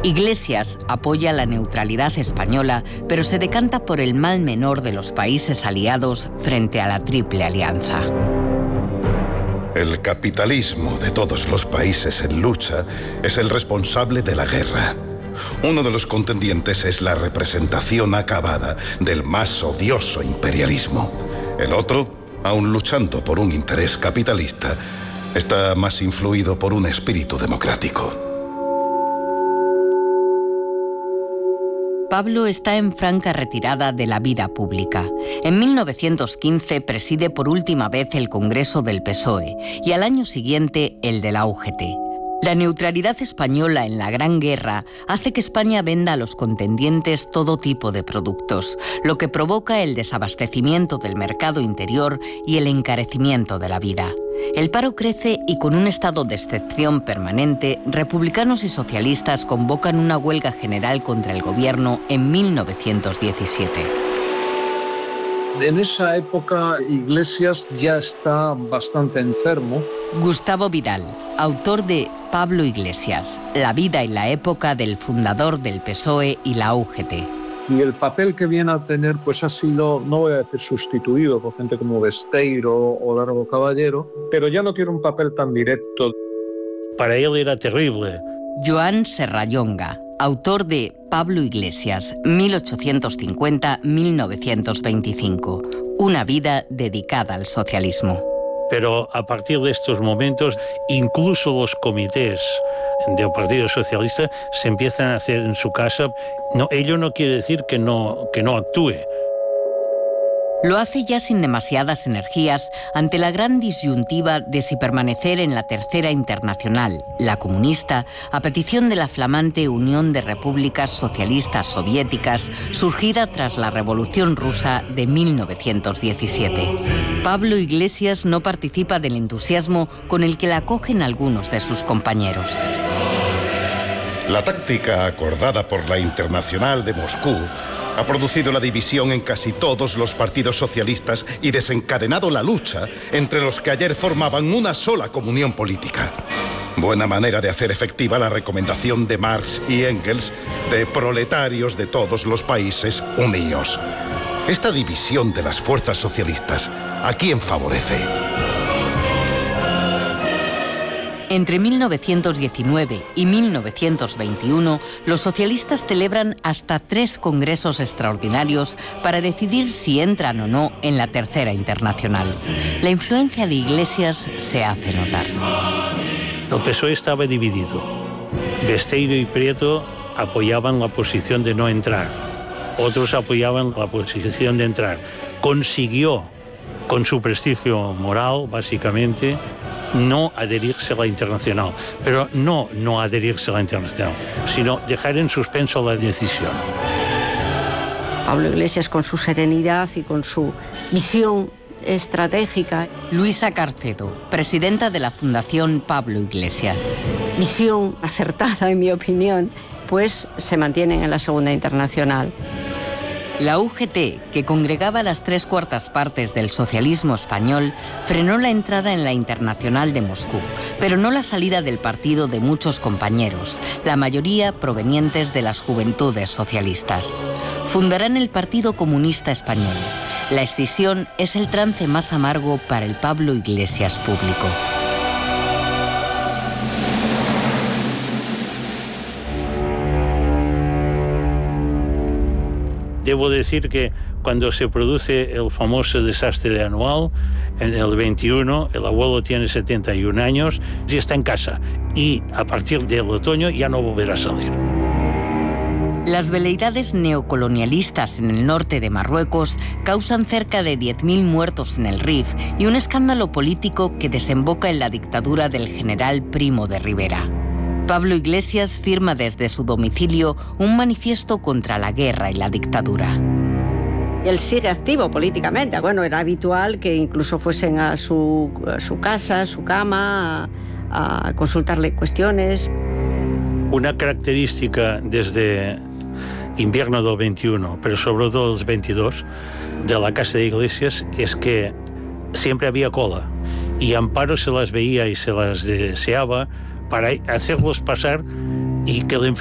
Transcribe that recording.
Iglesias apoya la neutralidad española, pero se decanta por el mal menor de los países aliados frente a la Triple Alianza. El capitalismo de todos los países en lucha es el responsable de la guerra. Uno de los contendientes es la representación acabada del más odioso imperialismo. El otro, aun luchando por un interés capitalista, está más influido por un espíritu democrático. Pablo está en franca retirada de la vida pública. En 1915 preside por última vez el Congreso del PSOE y al año siguiente el de la UGT. La neutralidad española en la Gran Guerra hace que España venda a los contendientes todo tipo de productos, lo que provoca el desabastecimiento del mercado interior y el encarecimiento de la vida. El paro crece y con un estado de excepción permanente, republicanos y socialistas convocan una huelga general contra el gobierno en 1917. En esa época Iglesias ya está bastante enfermo. Gustavo Vidal, autor de Pablo Iglesias, la vida y la época del fundador del PSOE y la UGT. Y el papel que viene a tener pues ha sido, no voy a decir sustituido por gente como Besteiro o Largo Caballero, pero ya no tiene un papel tan directo. Para él era terrible. Joan Serrallonga, autor de Pablo Iglesias, 1850-1925, una vida dedicada al socialismo. Pero a partir de estos momentos, incluso los comités del Partido Socialista se empiezan a hacer en su casa. No, ello no quiere decir que no actúe. Lo hace ya sin demasiadas energías ante la gran disyuntiva de si permanecer en la Tercera Internacional, la comunista, a petición de la flamante Unión de Repúblicas Socialistas Soviéticas, surgida tras la Revolución Rusa de 1917. Pablo Iglesias no participa del entusiasmo con el que la acogen algunos de sus compañeros. La táctica acordada por la Internacional de Moscú ha producido la división en casi todos los partidos socialistas y desencadenado la lucha entre los que ayer formaban una sola comunión política. Buena manera de hacer efectiva la recomendación de Marx y Engels de proletarios de todos los países unidos. Esta división de las fuerzas socialistas, ¿a quién favorece? Entre 1919 y 1921, los socialistas celebran hasta 3 congresos extraordinarios para decidir si entran o no en la Tercera Internacional. La influencia de Iglesias se hace notar. El PSOE estaba dividido. Besteiro y Prieto apoyaban la posición de no entrar. Otros apoyaban la posición de entrar. Consiguió, con su prestigio moral, básicamente, no adherirse a la Internacional, pero no adherirse a la Internacional, sino dejar en suspenso la decisión. Pablo Iglesias, con su serenidad y con su visión estratégica. Luisa Carcedo, presidenta de la Fundación Pablo Iglesias. Visión acertada, en mi opinión, pues se mantienen en la Segunda Internacional. La UGT, que congregaba las 3/4 partes del socialismo español, frenó la entrada en la Internacional de Moscú, pero no la salida del partido de muchos compañeros, la mayoría provenientes de las juventudes socialistas. Fundarán el Partido Comunista Español. La escisión es el trance más amargo para el Pablo Iglesias público. Debo decir que cuando se produce el famoso desastre de Anual, en el 21, el abuelo tiene 71 años y está en casa. Y a partir del otoño ya no volverá a salir. Las veleidades neocolonialistas en el norte de Marruecos causan cerca de 10.000 muertos en el Rif y un escándalo político que desemboca en la dictadura del general Primo de Rivera. Pablo Iglesias firma desde su domicilio un manifiesto contra la guerra y la dictadura. Él sigue activo políticamente. Bueno, era habitual que incluso fuesen a su casa, a su cama, a consultarle cuestiones. Una característica desde invierno del 21, pero sobre todo del 22, de la casa de Iglesias es que siempre había cola y Amparo se las veía y se las deseaba para hacerlos pasar y que el